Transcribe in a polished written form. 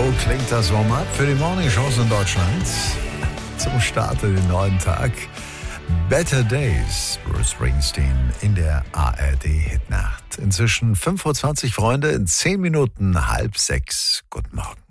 klingt das Warm-up für die Morning-Shows in Deutschland. Zum Start in den neuen Tag. Better Days, Bruce Springsteen in der ARD-Hitnacht. Inzwischen 5:20 Uhr, Freunde, in 10 Minuten 5:30. Guten Morgen.